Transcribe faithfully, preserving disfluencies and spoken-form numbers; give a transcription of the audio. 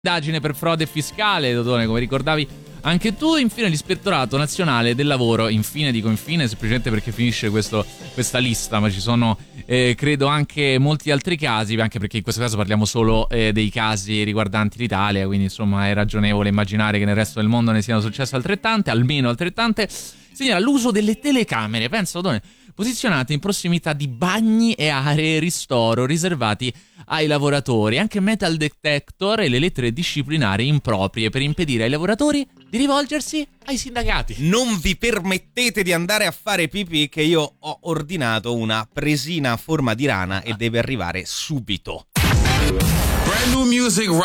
indagine per frode fiscale, Dodone, come ricordavi anche tu. Infine l'Ispettorato Nazionale del Lavoro, infine dico infine semplicemente perché finisce questo, questa lista, ma ci sono eh, credo anche molti altri casi, anche perché in questo caso parliamo solo eh, dei casi riguardanti l'Italia, quindi insomma è ragionevole immaginare che nel resto del mondo ne siano successe altrettante, almeno altrettante. Segnala l'uso delle telecamere, pensa Dodone, posizionate in prossimità di bagni e aree ristoro riservati ai lavoratori, anche metal detector e le lettere disciplinari improprie per impedire ai lavoratori di rivolgersi ai sindacati. Non vi permettete di andare a fare pipì, che io ho ordinato una presina a forma di rana e deve arrivare subito. Brand new music